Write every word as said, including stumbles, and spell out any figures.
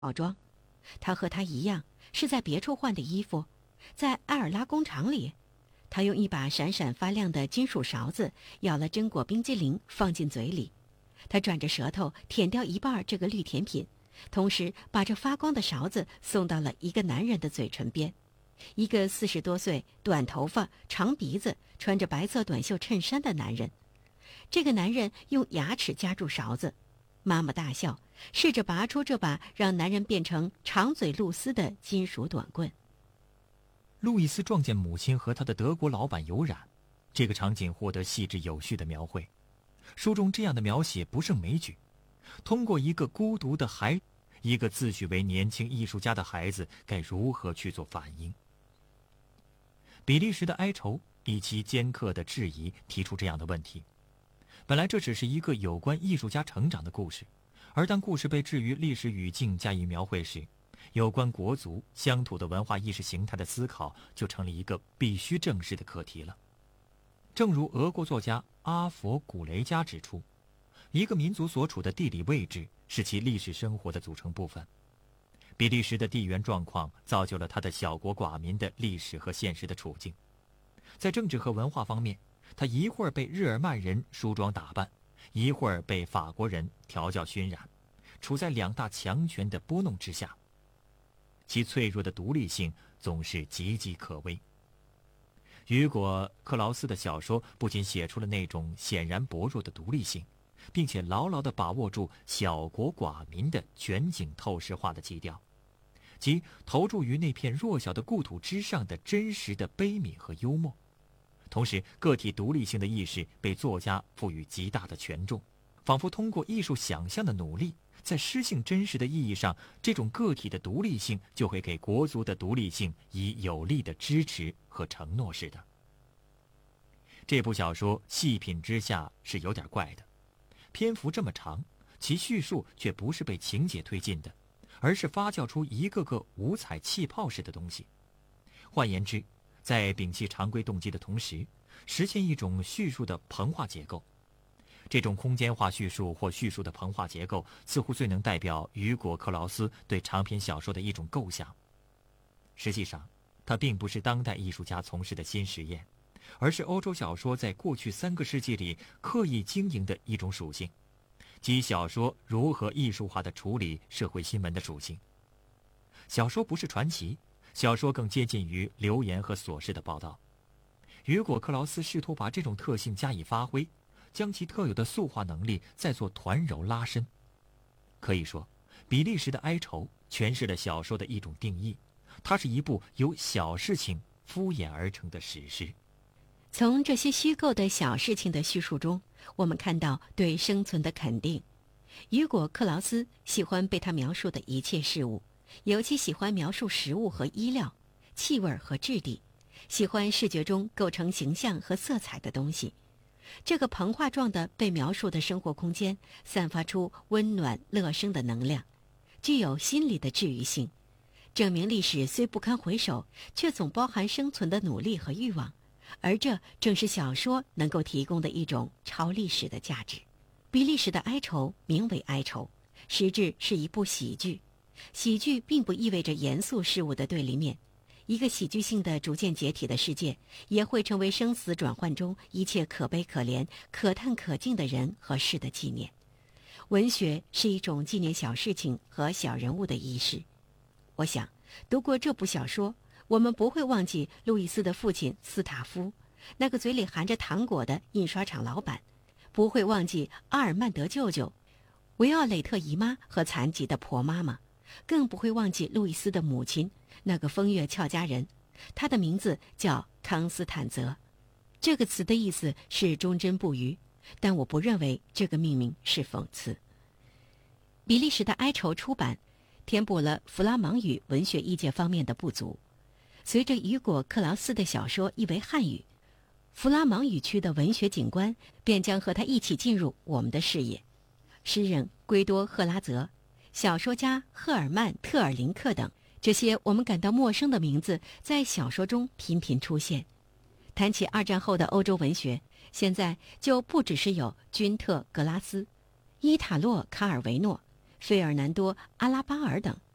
老庄，他和他一样是在别处换的衣服，在埃尔拉工厂里。他用一把闪闪发亮的金属勺子舀了榛果冰激凌放进嘴里，他转着舌头舔掉一半这个绿甜品，同时把这发光的勺子送到了一个男人的嘴唇边，一个四十多岁、短头发、长鼻子、穿着白色短袖衬衫的男人。这个男人用牙齿夹住勺子，妈妈大笑，试着拔出这把让男人变成长嘴露丝的金属短棍。 路易斯撞见母亲和他的德国老板有染，这个场景获得细致有序的描绘。书中这样的描写不胜枚举，通过一个孤独的孩，一个自诩为年轻艺术家的孩子该如何去做反应。比利时的哀愁以其尖刻的质疑提出这样的问题。本来这只是一个有关艺术家成长的故事，而当故事被置于历史语境加以描绘时，有关国族乡土的文化意识形态的思考就成了一个必须正视的课题了。正如俄国作家阿佛古雷加指出，一个民族所处的地理位置是其历史生活的组成部分。比利时的地缘状况造就了他的小国寡民的历史和现实的处境。在政治和文化方面，他一会儿被日耳曼人梳妆打扮，一会儿被法国人调教熏染，处在两大强权的拨弄之下，其脆弱的独立性总是岌岌可危。雨果·克劳斯的小说不仅写出了那种显然薄弱的独立性，并且牢牢地把握住小国寡民的全景透视化的基调，即投注于那片弱小的故土之上的真实的悲悯和幽默。同时，个体独立性的意识被作家赋予极大的权重，仿佛通过艺术想象的努力，在诗性真实的意义上，这种个体的独立性就会给国族的独立性以有力的支持和承诺似的。这部小说细品之下是有点怪的，篇幅这么长，其叙述却不是被情节推进的，而是发酵出一个个五彩气泡式的东西。换言之，在摒弃常规动机的同时，实现一种叙述的膨化结构。这种空间化叙述或叙述的膨化结构，似乎最能代表雨果·克劳斯对长篇小说的一种构想。实际上，它并不是当代艺术家从事的新实验，而是欧洲小说在过去三个世纪里刻意经营的一种属性，即小说如何艺术化地处理社会新闻的属性。小说不是传奇，小说更接近于流言和琐事的报道。雨果·克劳斯试图把这种特性加以发挥，将其特有的塑化能力再做团揉拉伸。可以说，比利时的哀愁诠释了小说的一种定义，它是一部由小事情敷衍而成的史诗。 从这些虚构的小事情的叙述中，我们看到对生存的肯定。雨果·克劳斯喜欢被他描述的一切事物，尤其喜欢描述食物和衣料、气味和质地，喜欢视觉中构成形象和色彩的东西。这个膨化状的被描述的生活空间散发出温暖乐生的能量，具有心理的治愈性，证明历史虽不堪回首，却总包含生存的努力和欲望，而这正是小说能够提供的一种超历史的价值。比利时的哀愁名为哀愁，实质是一部喜剧。喜剧并不意味着严肃事物的对立面，一个喜剧性的逐渐解体的世界，也会成为生死转换中一切可悲可怜、可叹可敬的人和事的纪念。文学是一种纪念小事情和小人物的仪式。我想，读过这部小说，我们不会忘记路易斯的父亲斯塔夫，那个嘴里含着糖果的印刷厂老板，不会忘记阿尔曼德舅舅、维奥蕾特姨妈和残疾的婆妈妈，更不会忘记路易斯的母亲，那个风月俏佳人，她的名字叫康斯坦泽。这个词的意思是忠贞不渝，但我不认为这个命名是讽刺。比利时的哀愁出版，填补了弗拉芒语文学译介方面的不足。随着雨果·克劳斯的小说译为汉语，弗拉芒语区的文学景观便将和他一起进入我们的视野。诗人圭多·赫拉泽、小说家赫尔曼·特尔林克等，这些我们感到陌生的名字在小说中频频出现。谈起二战后的欧洲文学，现在就不只是有君特·格拉斯、伊塔洛·卡尔维诺、费尔南多·阿拉巴尔等，